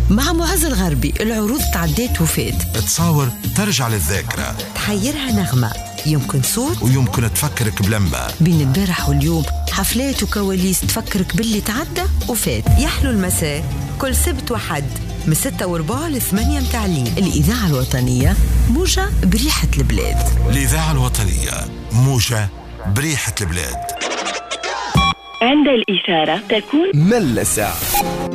مع معز الغربي. العروض تعديت وفات، تصاور ترجع للذاكرة، تحيرها نغمة، يمكن صوت ويمكن تفكرك بلمة. بين البارح واليوم حفلات وكواليس تفكرك باللي تعدى وفات. يحلو المساء كل سبت وحد من 6:15 ل 8 متاع الليل. الإذاعة الوطنية موجة بريحة البلاد. الإذاعة الوطنية موجة بريحة البلاد. عند الإشارة تكون ملسة.